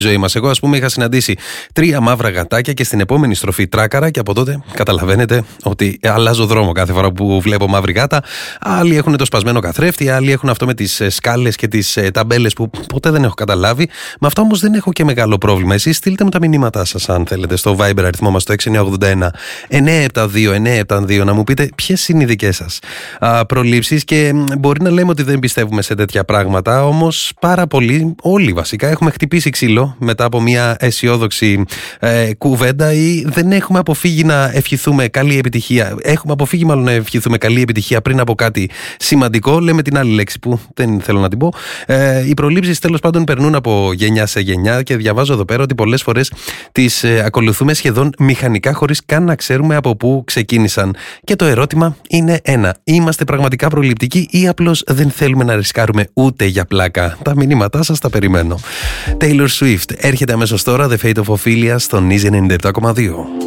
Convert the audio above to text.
ζωή μας. Εγώ, ας πούμε, είχα συναντήσει 3 μαύρα γατάκια και στην επόμενη στροφή τράκαρα και από τότε καταλαβαίνετε ότι αλλάζω δρόμο κάθε φορά που βλέπω μαύρη γάτα. Άλλοι έχουν το σπασμένο καθρέφτη, άλλοι έχουν αυτό με τις σκάλες και τις ταμπέλες που ποτέ δεν έχω καταλάβει. Με αυτό όμως δεν έχω και μεγάλο πρόβλημα. Εσείς στείλτε μου τα μηνύματά σας, αν θέλετε, στο Viber αριθμό μας το 6981 972 972 να μου πείτε ποιες είναι οι δικές σας προλήψεις. Και μπορεί να λέμε ότι δεν πιστεύουμε σε τέτοια πράγματα, όμως πάρα πολλοί, όλοι βασικά, έχουμε χτυπήσει ξύλο μετά από μια αισιόδοξη κουβέντα ή δεν έχουμε αποφύγει να ευχηθούμε καλή επιτυχία. Έχουμε αποφύγει μάλλον να ευχηθούμε καλή επιτυχία πριν από κάτι σημαντικό. Λέμε την άλλη λέξη που δεν θέλω να την πω. Οι προλήψεις τέλος πάντων περνούν από γενιά σε γενιά και διαβάζω εδώ πέρα ότι πολλές φορές τις ακολουθούμε σχεδόν μηχανικά χωρίς καν να ξέρουμε από πού ξεκίνησαν. Και το ερώτημα είναι ένα. Είμαστε πραγματικά προληπτικοί ή απλώς δεν θέλουμε να ρισκάρουμε ούτε για πλάκα? Τα μηνύματά σας τα περιμένω. Taylor Swift έρχεται αμέσως τώρα, The Fate of Ophelia στον Easy 97,2.